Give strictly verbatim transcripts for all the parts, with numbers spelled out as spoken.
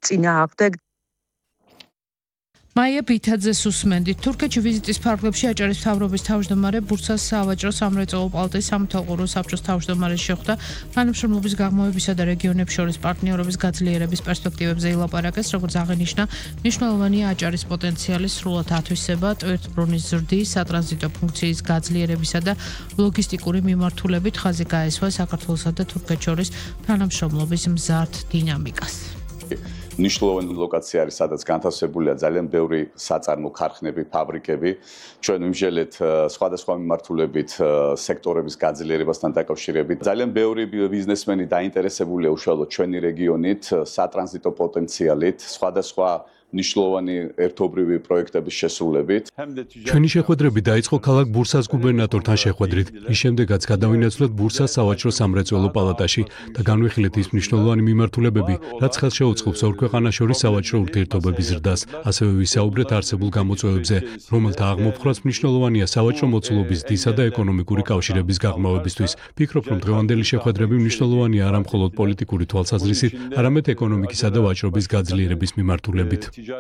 წინააღმდეგ. მაია ბითაძეს უსმენდით. თურქეთში ვიზიტის ფარგლებში აჭარის მთავრობის თავმჯდომარე ბურსას სავაჭრო სამრეწველო პალატის სამთავრობო საბჭოს თავმჯდომარე შეხვდა თანამშრომლობის გაღრმავებისა და რეგიონებს შორის პარტნიორობის გაძლიერების პერსპექტივებზე ილაპარაკეს, როგორც აღინიშნა, მნიშვნელოვანია აჭარის პოტენციალის სრულად ათვისება, ტვირთბრუნის ზრდის, სატრანზიტო ფუნქციის გაძლიერებისა და ლოგისტიკური მიმართულებით ხაზი გაესვა საქართველოსა და თურქეთს შორის თანამშრომლობის მზარდ დინამიკას. ნიშნულოვანი ლოკაცია არის, სადაც განთავსებულია ძალიან ბევრი საწარმო ქარხნები, ფაბრიკები. ჩვენ ვიმსჯელეთ სხვადასხვა მიმართულებით სექტორების გაძლიერებასთან დაკავშირებით. ძალიან ბევრი ბიზნესმენი დაინტერესებულია უშუალოდ ჩვენი რეგიონით, სატრანზიტო პოტენციალით, სხვადასხვა ნიშნულოვანი ერთობრივი პროექტების შესრულებით. ჩვენი შეხვედრები დაიწყო ქალაქ ბურსას გუბერნატორთან შეხვედრით. ის შემდეგაც გადავინაცვლეთ ბურსას სავაჭრო სამრეწველო პალატაში და განვიხილეთ ის მნიშვნელოვანი მიმართულებები, რაც ხელს შეუწყობს ორ ქვეყანას შორის სავაჭრო ურთიერთობების ზრდას. ასევე ვისაუბრეთ არსებულ გამოწვევებზე, რომელთა აღმოფხვრაც მნიშვნელოვანია სავაჭრო მოცულობის ზრდისა და ეკონომიკური კავშირების გაღრმავებისთვის. ფიქრობ, რომ დღევანდელი შეხვედრები მნიშვნელოვანია არა მხოლოდ პოლიტიკური თვალსაზრისით, არამედ ეკონომიკისა და ვაჭრობის გაძლიერების მიმართულებით.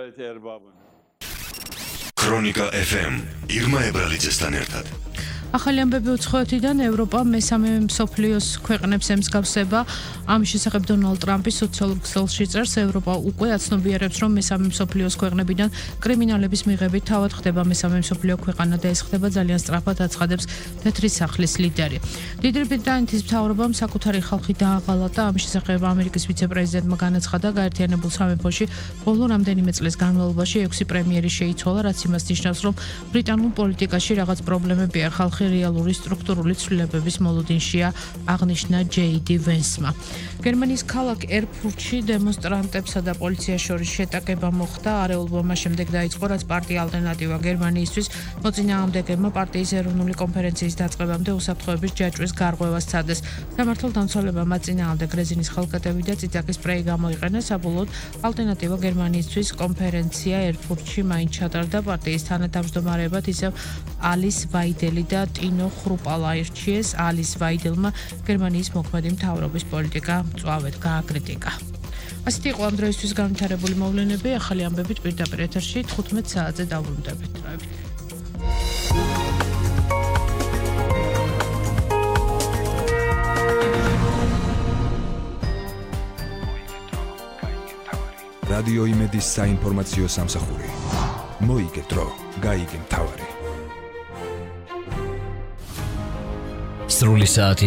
ქრონიკა ეფ ემ ირმა ებრალიძესთან ერთად. ახალი ამბები უცხოეთიდან ევროპა მესამე მსოფლიოს ქვეყნებს ემსგავსება. ამის შესახებ დონალდ ტრამპის სოციალურ ქსელში წერს, ევროპა უკვე აცნობიერებს, რომ მესამე მსოფლიოს ქვეყნებიდან კრიმინალების მიღებით თავად ხდება მესამე მსოფლიო ქვეყანა და ეს ხდება ძალიან სწრაფად, აცხადებს თეთრი სახლის ლიდერი. დიდი ბრიტანეთის მთავრობამ საკუთარი ხალხი დააღალატა. ამის შესახებ ამერიკის ვიცე-პრეზიდენტმა განაცხადა, გაერთიანებულ სამეფოში ბოლო რამდენიმე წლის განმავლობაში ექვსი პრემიერი შეიცვალა, რაც იმას ნიშნავს, რომ ბრიტანულ პოლიტიკაში რაღაც პრობლემებია. ხალხი რეალური სტრუქტურული ცვლილებების მოლოდინშია, აღნიშნა ჯეი დი ვენსმა. გერმანიის ქალაქ ერფურტში დემონსტრანტებსა და პოლიციას შორის შეტაკება მოხდა. არეულობა შემდეგ დაიწყო, რაც პარტია ალტერნატივა გერმანიისთვის მოწინააღმდეგეებმა პარტიის ეროვნული კონფერენციის დაწყებამდე უსაფრთხოების ჯაჭვის გარღვევას სცადეს. სამართალდამცველებმა მათ წინააღმდეგ რეზინის ხალკეტები და წიწაკის სპრეი გამოიყენეს. საბოლოოდ ალტერნატივა გერმანიისთვის კონფერენცია ერფურტში მაინც ჩატარდა. პარტიის თანათავმჯდომარეებად ისევ ალის ვაიდელი და ტინო ხრუპალა ირჩიეს. ალის ვაიდელმა გერმანიის მოქმედი მთავრობის პოლიტიკა მწვავედ გააკრიტიკა. ასეთი იყო ამ დროისთვის განვითარებული მოვლენები. ახალი ამბებით პირდაპირ ეთერში თხუთმეტ საათზე დავბრუნდებით. რადიო იმედის საინფორმაციო სამსახური. მოიგე დრო, გაიგე მთავარი. სრული საათი